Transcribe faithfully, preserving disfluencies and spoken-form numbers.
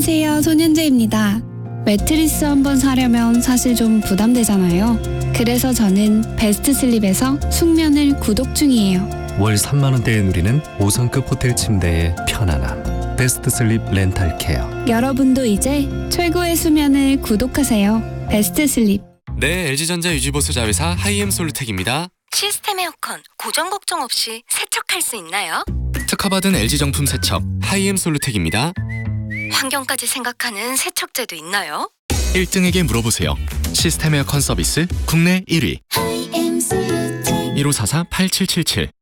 안녕하세요, 손현재입니다. 매트리스 한번 사려면 사실 좀 부담되잖아요. 그래서 저는 베스트슬립에서 숙면을 구독 중이에요. 월 삼만 원대에 누리는 오 성급 호텔 침대의 편안함. 베스트슬립 렌탈케어. 여러분도 이제 최고의 수면을 구독하세요. 베스트슬립. 네, 엘지전자 유지보수 자회사 하이엠솔루텍입니다. 시스템 에어컨 고장 걱정 없이 세척할 수 있나요? 특허받은 엘지 정품 세척 하이엠솔루텍입니다. 환경까지 생각하는 세척제도 있나요? 일 등에게 물어보세요. 시스템 에어컨 서비스 국내 일 위 일오사사 팔칠칠칠